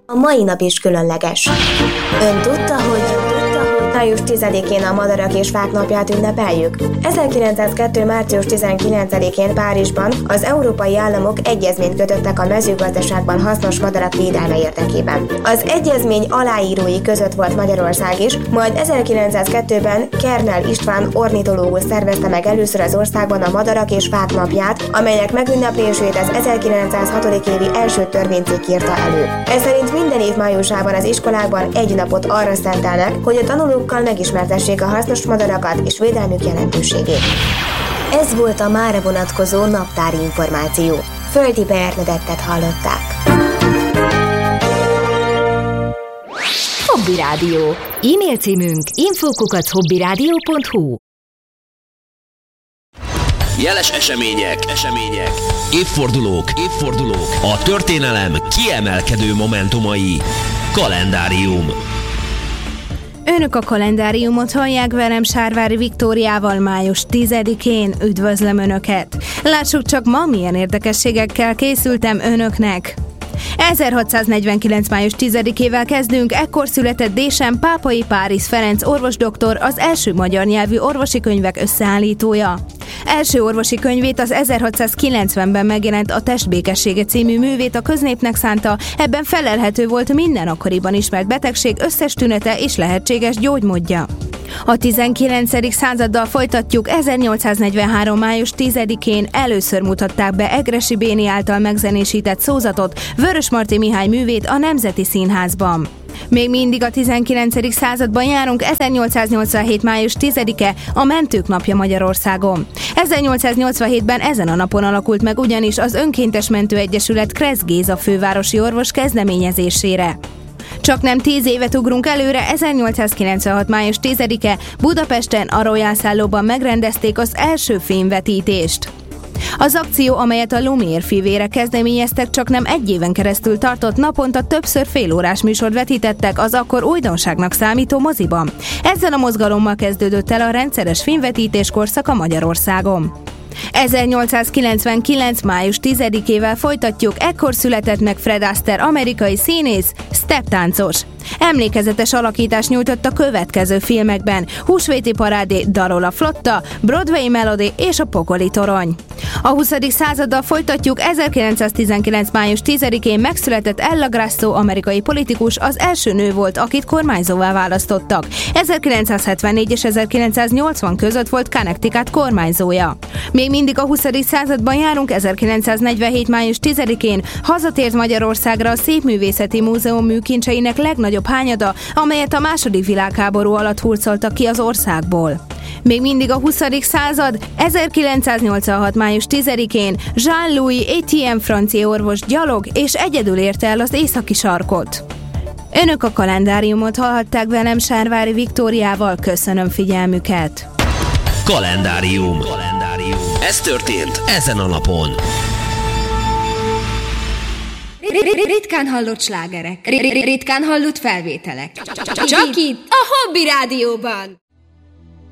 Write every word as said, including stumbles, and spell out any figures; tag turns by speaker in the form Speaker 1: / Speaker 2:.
Speaker 1: A mai nap is különleges. Ön tudta, hogy május tizedikén a Madarak és Fák napját ünnepeljük? ezerkilencszázkettő. március tizenkilencedikén Párizsban az európai államok egyezményt kötöttek a mezőgazdaságban hasznos madarak védelme érdekében. Az egyezmény aláírói között volt Magyarország is, majd ezerkilencszázkettőben Kernel István ornitológus szervezte meg először az országban a Madarak és Fák napját, amelynek megünneplését az ezerkilencszázhat. évi első törvénycikk írta elő. Ez szerint minden év májusában az iskolákban egy napot arra szentelnek, hogy a tanulók megismertessék a hasznos madarakat és védelmük jelentőségét. Ez volt a mára vonatkozó naptári információ. Földi Bernadettet hallották.
Speaker 2: Hobby Rádió. E-mail címünk info kukac hobbyradio pont hu.
Speaker 3: Jeles események, események, évfordulók, évfordulók, a történelem kiemelkedő momentumai. Kalendárium.
Speaker 4: Önök a kalendáriumot hallják, velem Sárvári Viktóriával május tizedikén. Üdvözlöm Önöket! Lássuk csak ma milyen érdekességekkel készültem Önöknek. ezerhatszáznegyvenkilenc. május tizedikével kezdünk, ekkor született Désem Pápai Páriz Ferenc orvosdoktor, az első magyar nyelvű orvosi könyvek összeállítója. Első orvosi könyvét, az ezerhatszázkilencvenben megjelent A test békessége című művét a köznépnek szánta, ebben felelhető volt minden akkoriban ismert betegség összes tünete és lehetséges gyógymódja. A tizenkilencedik századdal folytatjuk. ezernyolcszáznegyvenhárom. május tizedikén először mutatták be Egressy Béni által megzenésített szózatot, Vörösmarty Mihály művét a Nemzeti Színházban. Még mindig a tizenkilencedik században járunk. ezernyolcszáznyolcvanhét. május tizedike a Mentők napja Magyarországon. ezernyolcszáznyolcvanhétben ezen a napon alakult meg ugyanis az Önkéntes Mentőegyesület Kressz Géza fővárosi orvos kezdeményezésére. Csak nem tíz évet ugrunk előre, ezernyolcszázkilencvenhat. május tizedike Budapesten a Royal szállóban megrendezték az első filmvetítést. Az akció, amelyet a Lumière fivére kezdeményeztek, csak nem egy éven keresztül tartott, naponta többször félórás műsort vetítettek az akkor újdonságnak számító moziban. Ezzel a mozgalommal kezdődött el a rendszeres filmvetítés korszaka Magyarországon. ezernyolcszázkilencvenkilenc. május tizedikével folytatjuk, ekkor született meg Fred Astaire, amerikai színész, stepptáncos. Emlékezetes alakítást nyújtott a következő filmekben: Húsvéti parádé, Darol a flotta, Broadway Melody és a Pokoli torony. A huszadik századdal folytatjuk, ezerkilencszáztizenkilenc. május tizedikén megszületett Ella Grasso, amerikai politikus, az első nő volt, akit kormányzóvá választottak. ezerkilencszázhetvennégy és ezerkilencszáznyolcvan között volt Connecticut kormányzója. Még mindig a huszadik században járunk, ezerkilencszáznegyvenhét. május tizedikén hazatért Magyarországra a Szépművészeti Múzeum műkincseinek legnagyobb hányada, amelyet a második világháború alatt hurcoltak ki az országból. Még mindig a huszadik század, ezerkilencszáznyolcvanhat. május tizedikén Jean-Louis Etienne francia orvos gyalog és egyedül érte el az északi sarkot. Önök a kalendáriumot hallhatták, velem Sárvári Viktóriával, köszönöm figyelmüket.
Speaker 3: Kalendárium. Kalendárium. Ez történt ezen a napon.
Speaker 5: Ritkán hallott slágerek, ritkán hallott felvételek. Csak itt, a Hobby Rádióban.